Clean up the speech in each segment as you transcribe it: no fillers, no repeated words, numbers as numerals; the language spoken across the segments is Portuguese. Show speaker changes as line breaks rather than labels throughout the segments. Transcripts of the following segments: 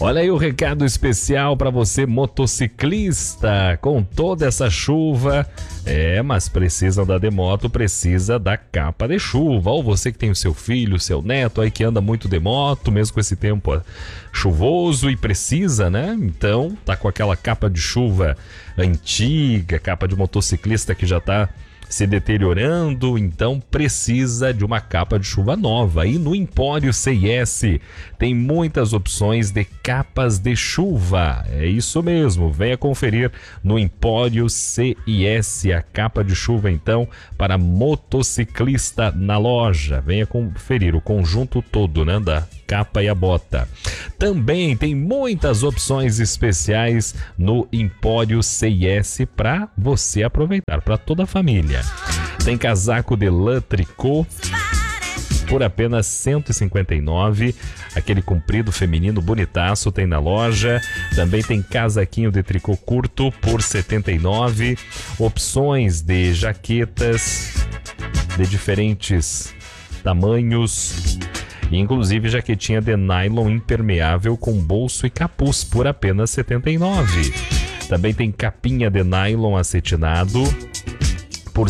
Olha aí o recado especial para você motociclista, com toda essa chuva. Mas precisa andar de moto, precisa da capa de chuva. Ou você que tem o seu filho, seu neto aí que anda muito de moto, mesmo com esse tempo chuvoso e precisa, né? Então tá com aquela capa de chuva antiga, capa de motociclista que já tá se deteriorando, então precisa de uma capa de chuva nova. E no Empório CIS tem muitas opções de capas de chuva. É isso mesmo, venha conferir no Empório CIS a capa de chuva então para motociclista na loja. Venha conferir o conjunto todo, né, da capa e a bota. Também tem muitas opções especiais no Empório CIS para você aproveitar, para toda a família. Tem casaco de lã tricô por apenas R$159, aquele comprido feminino bonitaço tem na loja. Também tem casaquinho de tricô curto por R$79, opções de jaquetas de diferentes tamanhos, inclusive jaquetinha de nylon impermeável com bolso e capuz por apenas R$79. Também tem capinha de nylon acetinado por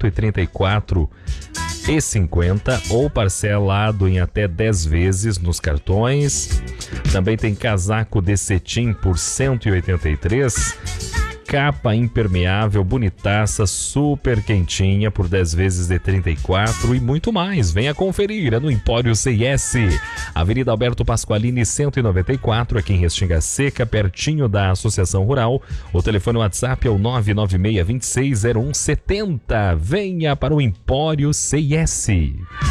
R$134,50 ou parcelado em até 10 vezes nos cartões. Também tem casaco de cetim por R$183. Capa impermeável, bonitaça, super quentinha por 10 vezes de R$34 e muito mais. Venha conferir, é no Empório CIS, Avenida Alberto Pasqualini 194, aqui em Restinga Seca, pertinho da Associação Rural. O telefone WhatsApp é o 996260170. Venha para o Empório CIS.